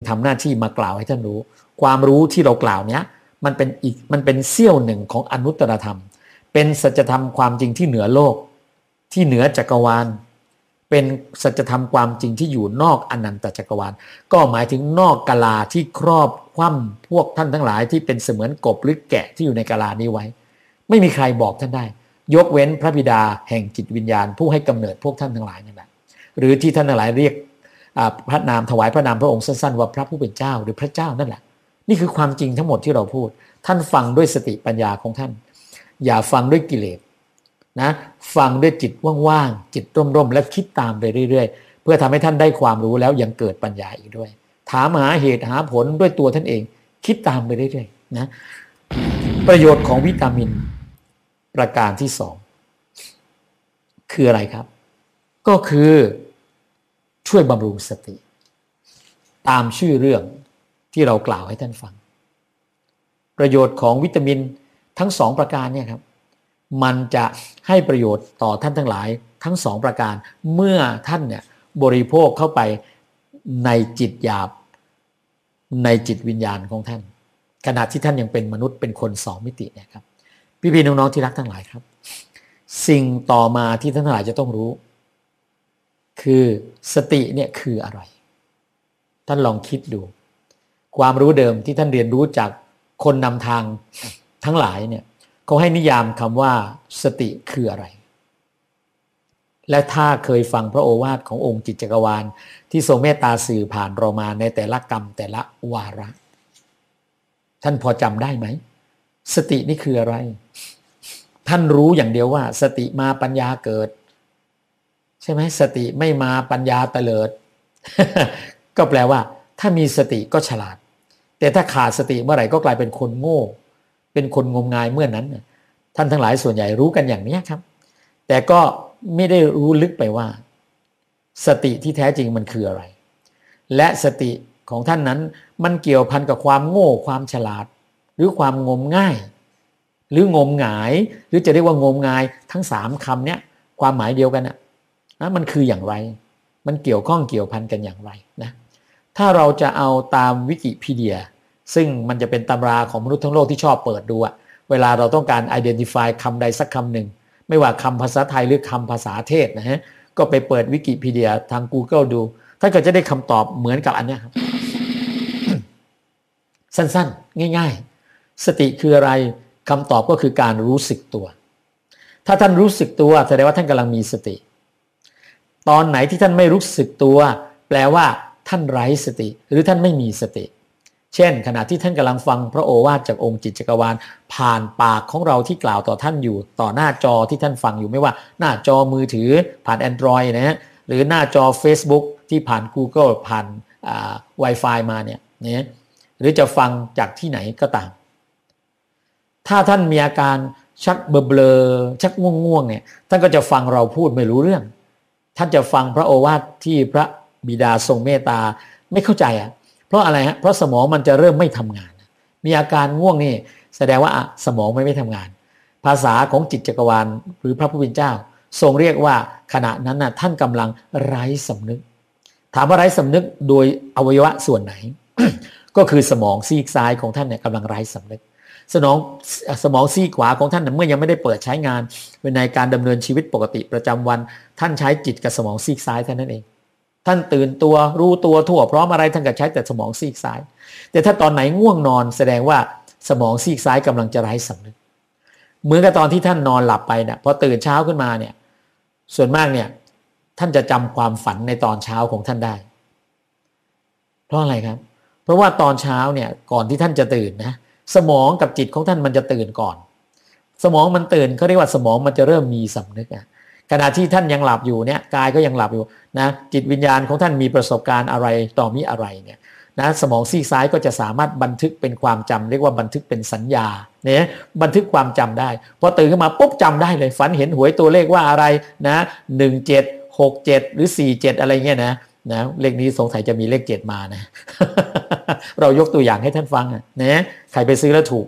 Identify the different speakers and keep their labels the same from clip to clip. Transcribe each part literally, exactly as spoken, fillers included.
Speaker 1: ทำหน้าที่มากล่าวให้ท่านรู้ความรู้ที่เรากล่าวเนี้ยมันเป็นอีกมันเป็นเสี้ยวหนึ่งของอนุตตรธรรมเป็นสัจธรรมความจริงที่เหนือโลกที่เหนือจักรวาลเป็นสัจธรรมความจริงที่อยู่นอกอนันตจักรวาลก็หมายถึงนอกกาลาที่ครอบคว่ำพวกท่านทั้งหลายที่เป็นเสมือนกบหรือแกะที่อยู่ในกาลานี้ไว้ไม่มีใครบอกท่านได้ยกเว้นพระบิดาแห่งจิตวิญญาณผู้ให้กำเนิดพวกท่านทั้งหลายนั่นแหละหรือที่ท่านทั้งหลายเรียกพระนามถวายพระนามพระองค์สั้นๆว่าพระผู้เป็นเจ้าหรือพระเจ้านั่นแหละนี่คือความจริงทั้งหมดที่เราพูดท่านฟังด้วยสติปัญญาของท่านอย่าฟังด้วยกิเลสนะฟังด้วยจิตว่างๆจิตร่มๆและคิดตามไปเรื่อยๆเพื่อทำให้ท่านได้ความรู้แล้วยังเกิดปัญญาอีกด้วยถามหาเหตุหาผลด้วยตัวท่านเองคิดตามไปเรื่อยๆนะประโยชน์ของวิตามินประการที่สองคืออะไรครับก็คือช่วยบำรุงสติตามชื่อเรื่องที่เรากล่าวให้ท่านฟังประโยชน์ของวิตามินทั้งสองประการเนี่ยครับมันจะให้ประโยชน์ต่อท่านทั้งหลายทั้งสองประการเมื่อท่านเนี่ยบริโภคเข้าไปในจิตหยาบในจิตวิญญาณของท่านขณะที่ท่านยังเป็นมนุษย์เป็นคนสองมิติเนี่ยครับพี่ๆน้องๆที่รักทั้งหลายครับสิ่งต่อมาที่ท่านทั้งหลายจะต้องรู้คือสติเนี่ยคืออะไรท่านลองคิดดูความรู้เดิมที่ท่านเรียนรู้จากคนนำทางทั้งหลายเนี่ยเขาให้นิยามคำว่าสติคืออะไรและถ้าเคยฟังพระโอวาทขององค์จิตจักรวาลที่ทรงเมตตาสื่อผ่านเรามาในแต่ละกรรมแต่ละวาระท่านพอจำได้ไหมสตินี่คืออะไรท่านรู้อย่างเดียวว่าสติมาปัญญาเกิดใช่ไหมสติไม่มาปัญญาเตลิด ก็แปลว่าถ้ามีสติก็ฉลาดแต่ถ้าขาดสติเมื่อไหร่ก็กลายเป็นคนโง่เป็นคนงมงายเมื่อนั้นท่านทั้งหลายส่วนใหญ่รู้กันอย่างนี้ครับแต่ก็ไม่ได้รู้ลึกไปว่าสติที่แท้จริงมันคืออะไรและสติของท่านนั้นมันเกี่ยวพันกับความโง่ความฉลาดหรือความงมง่ายหรืองมหงายหรือจะเรียกว่างมงายทั้งสามคำเนี้ยความหมายเดียวกันนะนะมันคืออย่างไรมันเกี่ยวข้องเกี่ยวพันกันอย่างไรนะถ้าเราจะเอาตามวิกิพีเดียซึ่งมันจะเป็นตำราของมนุษย์ทั้งโลกที่ชอบเปิดดูอะเวลาเราต้องการ identify คำใดสักคำหนึ่งไม่ว่าคำภาษาไทยหรือคำภาษาเทศนะฮะก็ไปเปิดวิกิพีเดียทาง Google ดูท่านก็จะได้คำตอบเหมือนกับอันนี้ครับ สั้นๆง่ายๆสติคืออะไรคำตอบก็คือการรู้สึกตัวถ้าท่านรู้สึกตัวแสดงว่าท่านกำลังมีสติตอนไหนที่ท่านไม่รู้สึกตัวแปลว่าท่านไร้สติหรือท่านไม่มีสติเช่นขณะที่ท่านกำลังฟังพระโอวาทจากองค์จิตจักรวาลผ่านปากของเราที่กล่าวต่อท่านอยู่ต่อหน้าจอที่ท่านฟังอยู่ไม่ว่าหน้าจอมือถือผ่าน Android นะฮะหรือหน้าจอ Facebook ที่ผ่าน Google ผ่านอ่า Wi-Fi มาเนี่ยนะหรือจะฟังจากที่ไหนก็ตามถ้าท่านมีอาการชักเบลอๆชักง่วงๆเนี่ยท่านก็จะฟังเราพูดไม่รู้เรื่องท่านจะฟังพระโอวาทที่พระบิดาทรงเมตตาไม่เข้าใจอ่ะเพราะอะไรฮะเพราะสมองมันจะเริ่มไม่ทำงานมีอาการง่วงนี่แสดงว่าสมองไม่ไม่ทำงานภาษาของจิตจักรวาลหรือพระผู้เป็นเจ้าทรงเรียกว่าขณะนั้นน่ะท่านกำลังไร้สำนึกถามว่าไร้สำนึกโดยอวัยวะส่วนไหน ก็คือสมองซีกซ้ายของท่านเนี่ยกำลังไร้สำนึกสมองสมองซีกขวาของท่านเมื่อยังไม่ได้เปิดใช้งานในการดำเนินชีวิตปกติประจำวันท่านใช้จิตกับสมองซีกซ้ายเท่านั้นเองท่านตื่นตัวรู้ตัวทั่วพร้อมอะไรท่านก็ใช้แต่สมองซีกซ้ายแต่ถ้าตอนไหนง่วงนอนแสดงว่าสมองซีกซ้ายกำลังจะไร้สำนึกเหมือนกับตอนที่ท่านนอนหลับไปเนี่ยพอตื่นเช้าขึ้นมาเนี่ยส่วนมากเนี่ยท่านจะจำความฝันในตอนเช้าของท่านได้เพราะอะไรครับเพราะว่าตอนเช้าเนี่ยก่อนที่ท่านจะตื่นนะสมองกับจิตของท่านมันจะตื่นก่อนสมองมันตื่นเขาเรียกว่าสมองมันจะเริ่มมีสำนึกอ่ะขณะที่ท่านยังหลับอยู่เนี่ยกายก็ยังหลับอยู่นะจิตวิญญาณของท่านมีประสบการณ์อะไรต่อมีอะไรเนี่ยนะสมองซีกซ้ายก็จะสามารถบันทึกเป็นความจำเรียกว่าบันทึกเป็นสัญญาเนี่ยบันทึกความจำได้พอตื่นขึ้นมาปุ๊บจำได้เลยฝันเห็นหวยตัวเลขว่าอะไรนะหนึ่งเจ็ดหกเจ็ดหรือสี่เจ็ดอะไรเงี้ยนะนะเลขนี้สงสัยจะมีเลขเจ็ดมานะ เรายกตัวอย่างให้ท่านฟังนะใครไปซื้อแล้วถูก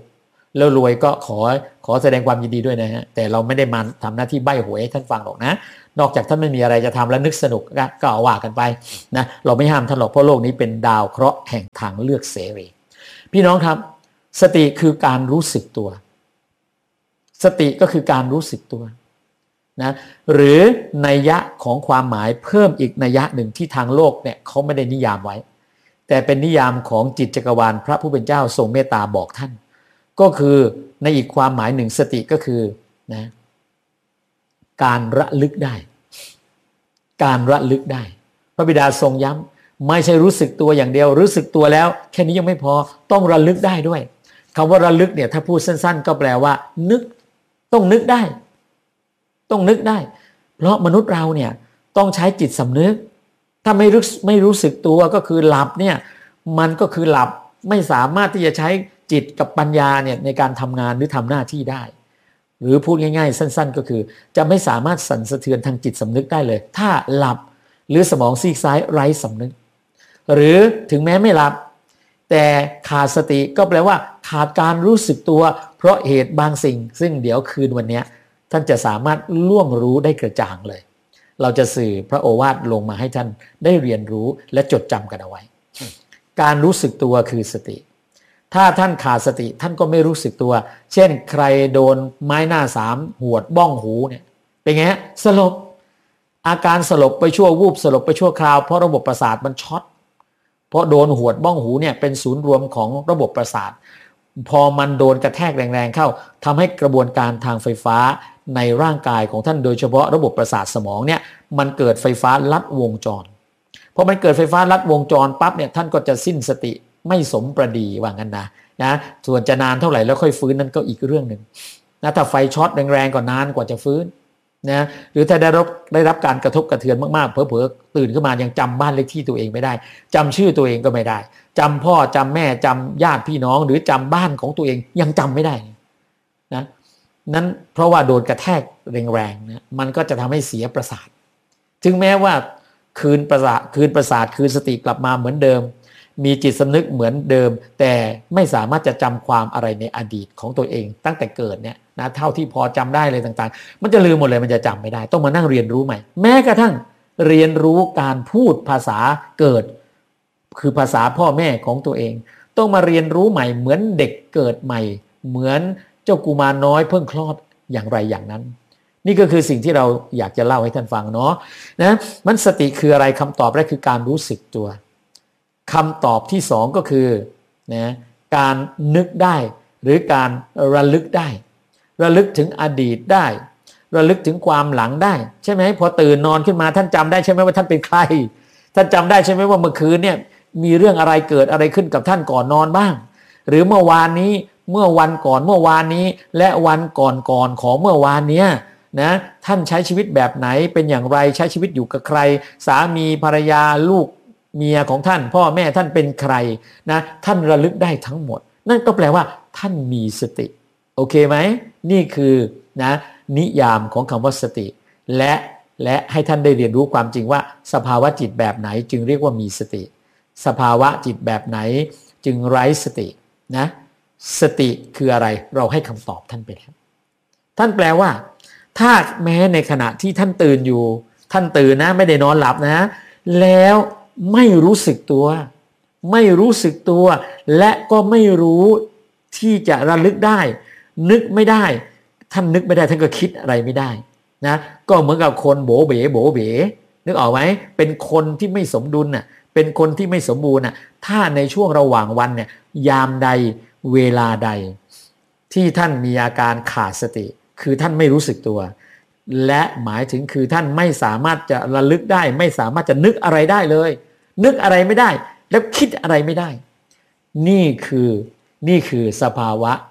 Speaker 1: แล้วรวยก็ขอขอแสดงความยินดีด้วยนะฮะแต่เราไม่ได้มาทำหน้าที่ใบ้หวยให้ท่านฟังหรอกนะนอกจากท่านไม่มีอะไรจะทำแล้วนึกสนุกก็เอาว่ากันไปนะเราไม่ห้ามท่านหรอกเพราะโลกนี้เป็นดาวเคราะห์แห่งทางเลือกเสรีพี่น้องครับสติคือการรู้สึกตัวสติก็คือการรู้สึกตัวนะหรือนัยยะของความหมายเพิ่มอีกนัยยะหนึ่งที่ทางโลกเนี่ยเขาไม่ได้นิยามไว้แต่เป็นนิยามของจิตจักรวาลพระผู้เป็นเจ้าทรงเมตตาบอกท่านก็คือในอีกความหมายหนึ่งสติก็คือนะการระลึกได้การระลึกได้พระบิดาทรงย้ำไม่ใช่รู้สึกตัวอย่างเดียวรู้สึกตัวแล้วแค่นี้ยังไม่พอต้องระลึกได้ด้วยคำว่าระลึกเนี่ยถ้าพูดสั้นๆก็แปลว่านึกต้องนึกได้ต้องนึกได้เพราะมนุษย์เราเนี่ยต้องใช้จิตสำนึกถ้าไม่รู้ไม่รู้สึกตัวก็คือหลับเนี่ยมันก็คือหลับไม่สามารถที่จะใช้จิตกับปัญญาเนี่ยในการทำงานหรือทำหน้าที่ได้หรือพูดง่ายๆสั้นๆก็คือจะไม่สามารถสั่นสะเทือนทางจิตสำนึกได้เลยถ้าหลับหรือสมองซีกซ้ายไร้สำนึกหรือถึงแม้ไม่หลับแต่ขาดสติก็แปลว่าขาดการรู้สึกตัวเพราะเหตุบางสิ่งซึ่งเดี๋ยวคืนวันนี้ท่านจะสามารถล่วงรู้ได้กระจ่างเลยเราจะสื่อพระโอวาทลงมาให้ท่านได้เรียนรู้และจดจำกันเอาไว้การรู้สึกตัวคือสติถ้าท่านขาดสติท่านก็ไม่รู้สึกตัวเช่นใครโดนไม้หน้าสามหวดบ้องหูเนี่ยเป็นไงสลบอาการสลบไปชั่ววูบสลบไปชั่วคราวเพราะระบบประสาทมันช็อตเพราะโดนหวดบ้องหูเนี่ยเป็นศูนย์รวมของระบบประสาทพอมันโดนกระแทกแรงๆเข้าทำให้กระบวนการทางไฟฟ้าในร่างกายของท่านโดยเฉพาะระบบประสาทสมองเนี่ยมันเกิดไฟฟ้าลัดวงจรพอมันเกิดไฟฟ้าลัดวงจรปั๊บเนี่ยท่านก็จะสิ้นสติไม่สมประดีว่างั้นนะนะส่วนจะนานเท่าไหร่แล้วค่อยฟื้นนั่นก็อีกเรื่องหนึ่งนะถ้าไฟช็อตแรงๆก็นานกว่าจะฟื้นนะหรือถ้าได้รับได้รับการกระทบกระเทือนมากๆเผลอๆตื่นขึ้นมายังจำบ้านเลขที่ตัวเองไม่ได้จำชื่อตัวเองก็ไม่ได้จำพ่อจำแม่จำญาติพี่น้องหรือจำบ้านของตัวเองยังจำไม่ได้นะนั้นเพราะว่าโดนกระแทกแรงๆนะมันก็จะทำให้เสียประสาทถึงแม้ว่าคืนประสาทคืนประสาทคืนสติกลับมาเหมือนเดิมมีจิตสำนึกเหมือนเดิมแต่ไม่สามารถจะจำความอะไรในอดีตของตัวเองตั้งแต่เกิดเนี่ยนะเท่าที่พอจำได้เลยต่างๆมันจะลืมหมดเลยมันจะจำไม่ได้ต้องมานั่งเรียนรู้ใหม่แม้กระทั่งเรียนรู้การพูดภาษาเกิดคือภาษาพ่อแม่ของตัวเองต้องมาเรียนรู้ใหม่เหมือนเด็กเกิดใหม่เหมือนเจ้ากุมารน้อยเพิ่งคลอดอย่างไรอย่างนั้นนี่ก็คือสิ่งที่เราอยากจะเล่าให้ท่านฟังเนาะนะมันสติคืออะไรคำตอบแรกคือการรู้สึกตัวคำตอบที่สองก็คือนะการนึกได้หรือการระลึกได้ระลึกถึงอดีตได้ระลึกถึงความหลังได้ใช่ไหมพอตื่นนอนขึ้นมาท่านจำได้ใช่ไหมว่าท่านเป็นใครท่านจำได้ใช่ไหมว่าเมื่อคืนเนี่ยมีเรื่องอะไรเกิดอะไรขึ้นกับท่านก่อนนอนบ้างหรือเมื่อวานนี้เมื่อวันก่อนเมื่อวานนี้และวันก่อนก่อนของเมื่อวานเนี้ยนะท่านใช้ชีวิตแบบไหนเป็นอย่างไรใช้ชีวิตอยู่กับใครสามีภรรยาลูกเมียของท่านพ่อแม่ท่านเป็นใครนะท่านระลึกได้ทั้งหมดนั่นก็แปลว่าท่านมีสติโอเคไหมนี่คือนะนิยามของคำว่าสติและและให้ท่านได้เรียนรู้ความจริงว่าสภาวะจิตแบบไหนจึงเรียกว่ามีสติสภาวะจิตแบบไหนจึงไร้สตินะสติคืออะไรเราให้คำตอบท่านไปแล้วท่านแปลว่าถ้าแม้ในขณะที่ท่านตื่นอยู่ท่านตื่นนะไม่ได้นอนหลับนะแล้วไม่รู้สึกตัวไม่รู้สึกตัวและก็ไม่รู้ที่จะระลึกได้นึกไม่ได้ท่านนึกไม่ได้ท่านก็คิดอะไรไม่ได้นะก็เหมือนกับคนโบเบ๋โบเบ๋นึกออกไหมเป็นคนที่ไม่สมดุลน่ะเป็นคนที่ไม่สมบูรณ์น่ะถ้าในช่วงระหว่างวันเนี่ยยามใดเวลาใดที่ท่านมีอาการขาดสติคือท่านไม่รู้สึกตัวและหมายถึงคือท่านไม่สามารถจะระลึกได้ไม่สามารถจะนึกอะไรได้เลยนึกอะไรไม่ได้แล้วคิดอะไรไม่ได้นี่คือนี่คือสภาวะ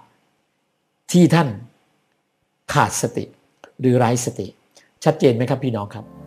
Speaker 1: ที่ท่านขาดสติหรือไร้สติชัดเจนไหมครับพี่น้องครับ